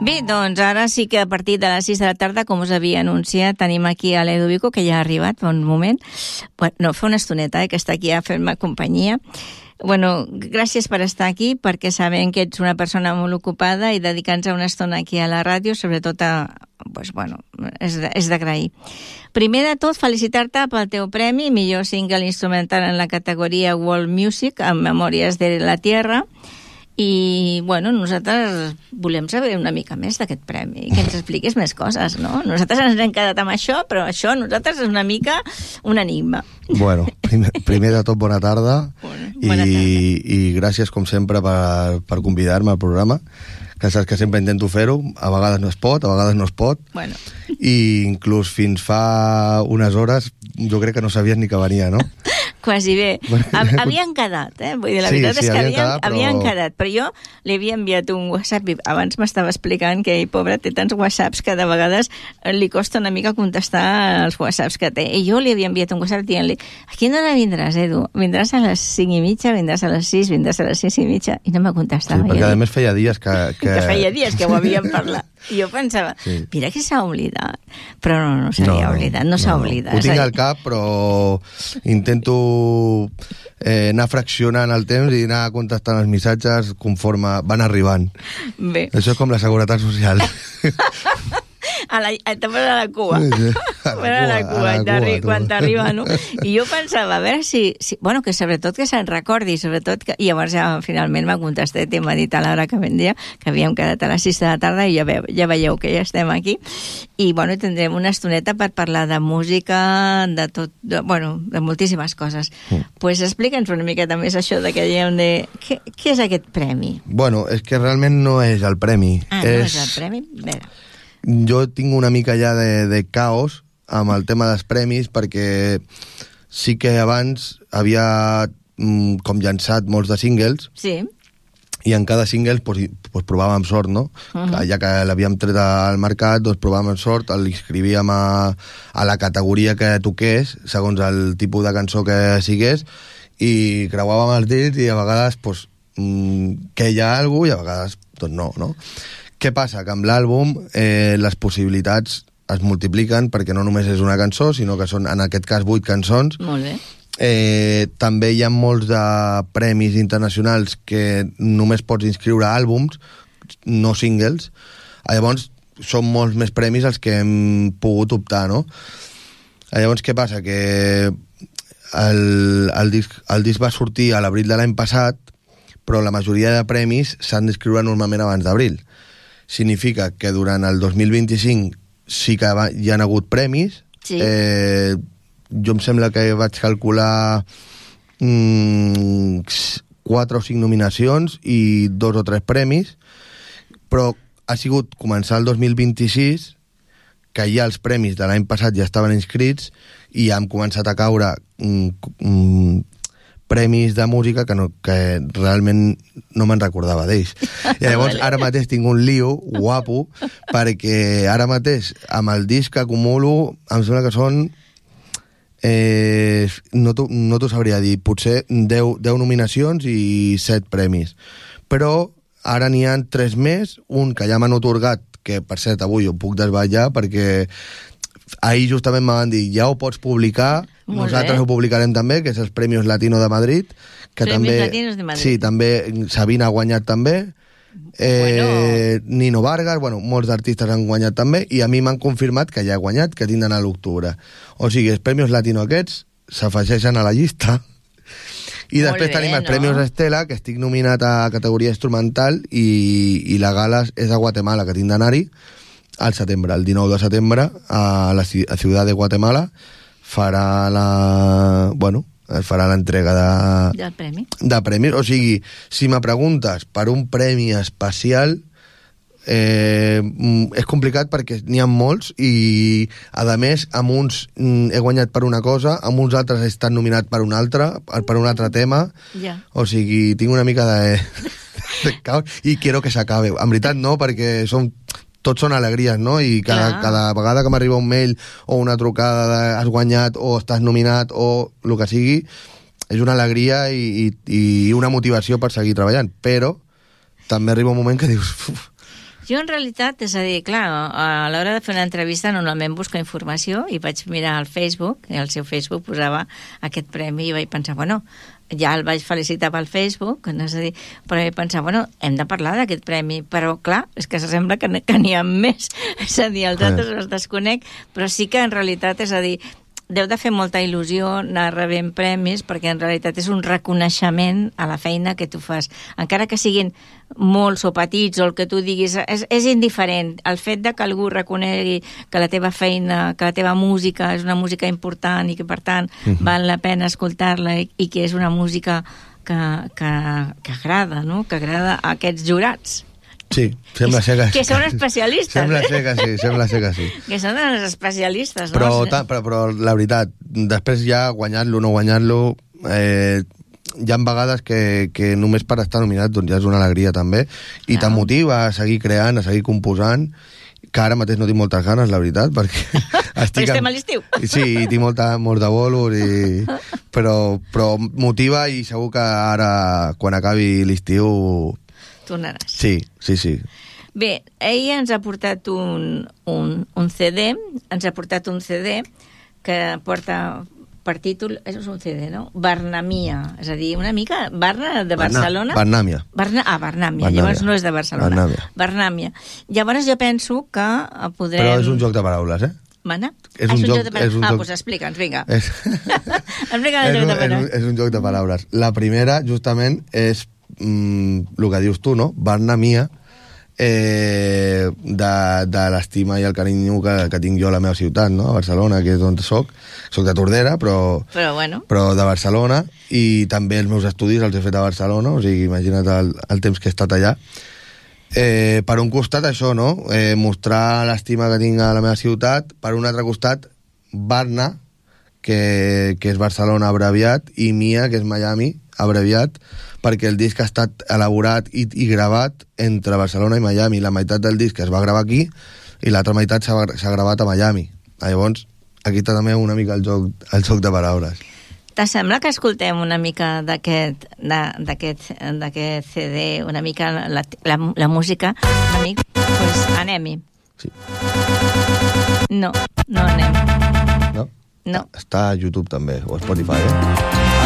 Bé, doncs ara sí que a partir de les 6 de la tarda, com us havia anunciat, tenim aquí a l'Edu Vico, que ja ha arribat fa un moment. Bueno, fa una estoneta, que està aquí a fer-me companyia. Bueno, gràcies per estar aquí, perquè sabem que ets una persona molt ocupada i dedicant-se una estona aquí a la ràdio, sobretot pues, bueno, és d'agrair. Primer de tot, felicitar-te pel teu premi, millor single instrumental en la categoria World Music, amb Memòries de la Tierra. I, bueno, nosaltres volem saber una mica més d'aquest premi, que ens expliquis més coses, no? Nosaltres ens hem quedat amb això, però això nosaltres és una mica un enigma. Bueno, primer de tot, bona tarda. Bona tarda. I gràcies, com sempre, per convidar-me al programa, que saps que sempre intento fer-ho, a vegades no es pot, a vegades no es pot, bueno. I inclús fins fa unes hores jo crec que no sabies ni que venia, no? Quasi bé. Havien quedat, Vull dir, la veritat és que havien quedat, però jo li havia enviat un WhatsApp i abans m'estava explicant que, pobre, té tants WhatsApps que de vegades li costa una mica contestar els WhatsApps que té. I jo li havia enviat un WhatsApp dient-li: a quina hora vindràs, Edu? Vindràs a les 5:30, vindràs a les 6, vindràs a les 6:30? I no me contestava. Sí, perquè a més feia dies que feia dies que ho havíem parlat. I jo pensava, mira que s'ha oblidat. Però no s'havia oblidat, no s'ha oblidat. Ho tinc al cap, però intento anar fraccionant el temps i anar contestant els missatges conforme van arribant. Bé. Això és com la seguretat social. Te posa a la cua. Quan t'arriba, no? I jo pensava, a veure si... Bueno, que sobretot que se'n recordi, sobretot que... I llavors ja finalment m'ha contestat i m'ha dit a l'hora que vendria, que havíem quedat a les 6 de la tarda i ja veieu que ja estem aquí. I, bueno, tindrem una estoneta per parlar de música, de tot... Bueno, de moltíssimes coses. Pues explica'ns una miqueta més això de que dèiem de... Què és aquest premi? Bueno, és que realment no és el premi. No és el premi? Bé. Jo tinc una mica ja de caos amb el tema dels premis, perquè sí que abans havia com llançat molts de singles, sí, i en cada single pues, provàvem sort, no? Ja que l'havíem tret al mercat, doncs provàvem sort, l'inscrivíem a la categoria que toqués, segons el tipus de cançó que sigués, i creuàvem els dits i a vegades pues, que hi ha alguna cosa i a vegades doncs no? Què passa? Que amb l'àlbum les possibilitats es multipliquen perquè no només és una cançó, sinó que són, en aquest cas, 8 cançons. Molt bé. També hi ha molts de premis internacionals que només pots inscriure àlbums, no singles. Llavors, són molts més premis els que hem pogut optar, no? Llavors, què passa? Que el disc va sortir a l'abril de l'any passat, però la majoria de premis s'han d'inscriure normalment abans d'abril. Significa que durant el 2025 sí que hi han hagut premis. Sí. Jo em sembla que vaig calcular 4 o 5 nominacions i 2 o 3 premis, però ha sigut començar el 2026 que ja els premis de l'any passat ja estaven inscrits i han començat a caure premis de música que realment no me'n recordava d'ells. I llavors ara mateix tinc un lío guapo, perquè ara mateix amb el disc que acumulo em sembla que són no t'ho sabria dir, potser 10 nominacions i 7 premis, però ara n'hi ha 3 més, un que ja m'han atorgat, que per cert avui ho puc desvetllar perquè ahir justament me van dir ja ho pots publicar. Nosaltres ho publicarem també, que és els Premios Latino de Madrid, que també, Latinos de Madrid. Sí, també Sabina ha guanyat també, Nino Vargas, bueno, molts d'artistes han guanyat també, i a mi m'han confirmat que ja he guanyat, que tinc d'anar a l'octubre. O sigui, els Premios Latino aquests s'afegeixen a la llista. I després tenim els Premios Estela, que estic nominat a categoria instrumental, i la gala és a Guatemala, que tinc d'anar-hi al setembre, el 19 de setembre, a la ciutat de Guatemala, farà l'entrega de premis. O sigui, si me preguntes per un premi especial, és complicat perquè n'hi ha molts i, a més, amb uns he guanyat per una cosa, amb uns altres he estat nominat per un altre tema. O sigui, tinc una mica de caos i quiero que s'acabe. En veritat no, perquè tots són alegries, no? I cada vegada que m'arriba un mail o una trucada de has guanyat o estàs nominat o el que sigui, és una alegria i una motivació per seguir treballant. Però també arriba un moment que dius Jo, en realitat, és a dir, clar, a l'hora de fer una entrevista normalment busco informació i vaig mirar al Facebook, i al seu Facebook posava aquest premi i vaig pensar, bueno, ja el vaig felicitar pel Facebook, no? És a dir, però vaig pensar, bueno, hem de parlar d'aquest premi, però clar, és que sembla que n'hi ha més, és a dir, els altres els desconec, però sí que en realitat, és a dir, deu de fer molta il·lusió anar rebent premis perquè en realitat és un reconeixement a la feina que tu fas. Encara que siguin molts o petits o el que tu diguis, és indiferent. El fet de que algú reconegui que la teva feina, que la teva música és una música important i que per tant val la pena escoltar-la i que és una música que agrada, no? Que agrada a aquests jurats. Sí, sembla ser que sí. Que són especialistes. Sembla ser que sí. Que són els especialistes, no? Però la veritat, després ja guanyar-lo o no guanyar-lo, hi ha vegades que només per estar nominat doncs ja és una alegria també, i te motiva a seguir creant, a seguir composant, que ara mateix no tinc moltes ganes, la veritat, perquè estem a l'estiu. Sí, tinc molt de bolos, però motiva, i segur que ara, quan acabi l'estiu, tornaràs. Sí. Bé, ell ens ha portat un CD, que porta per títol, és un CD, no? Barnamia, és a dir, una mica Barna de Barcelona. Barnàmia. Barnàmia, llavors no és de Barcelona. Barnàmia. Llavors jo penso que podrem... Però és un joc de paraules, Mana? És un joc de paraules. Doncs explica'ns, vinga. Explica'ns el joc de paraules. És un joc de paraules. La primera, justament, és el que dius tu, no? Barnàmia, de l'estima i el carinyo que tinc jo a la meva ciutat, no? A Barcelona, que és on soc de Tordera, però de Barcelona, i també els meus estudis els he fet a Barcelona, o sigui, imagina't el temps que he estat allà. Per un costat això, no? Mostrar l'estima que tinc a la meva ciutat, per un altre costat Barna, que és Barcelona abreviat, i Mia, que és Miami abreviat, perquè el disc ha estat elaborat i gravat entre Barcelona i Miami. La meitat del disc es va gravar aquí i l'altra meitat s'ha gravat a Miami. Llavors, aquí està també una mica el joc de paraules. T'sembla que escoltem una mica d'aquest CD, una mica la música? Una mica? Doncs anem-hi. Sí. No anem. No? No. Està a YouTube també, o a Spotify,